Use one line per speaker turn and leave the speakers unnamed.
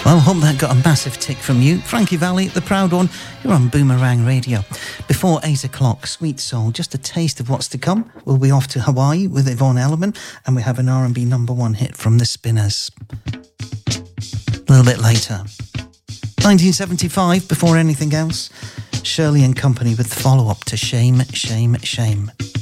Well, hope that got a massive tick from you. Frankie Valli, the proud one, you're on Boomerang Radio. Before 8 o'clock, Sweet Soul, just a taste of what's to come. We'll be off to Hawaii with Yvonne Elliman, and we have an R&B #1 hit from the Spinners. A little bit later. 1975, before anything else, Shirley and Company with the follow-up to Shame, Shame, Shame.